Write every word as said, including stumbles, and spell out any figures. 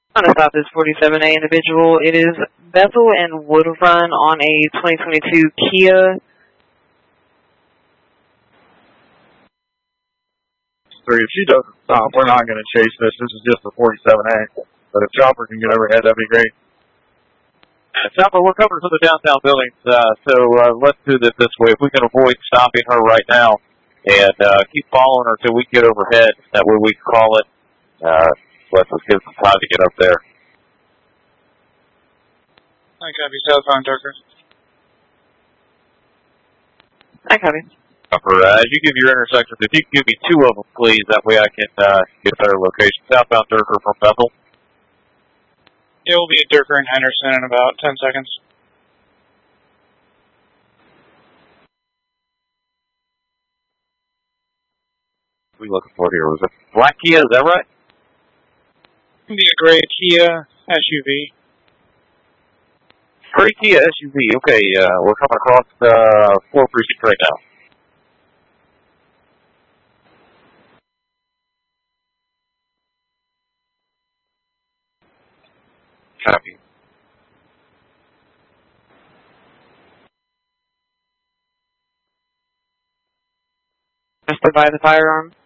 On a stop is forty-seven A individual. It is Bethel and Wood Run on a twenty twenty-two Kia. So if she doesn't stop, we're not going to chase this. This is just the forty-seven A. But if Chopper can get overhead, that'd be great. Uh, Chopper, we're covering some of the downtown buildings, uh, so uh, let's do this this way. If we can avoid stopping her right now and uh, keep following her until we get overhead, that way we can call it. Uh, let's just give some time to get up there. I copy, southbound Darker. I copy. Chopper, uh, as you give your intersections, if you can give me two of them, please, that way I can uh, get a better location. Southbound Durker from Bethel. It will be Durker and Henderson in about ten seconds. What are we looking for here? Was it black Kia, is that right? It will be a gray Kia S U V. Gray Kia S U V, okay, uh, we're coming across uh, four precinct right now. Copy. Just to buy the firearm.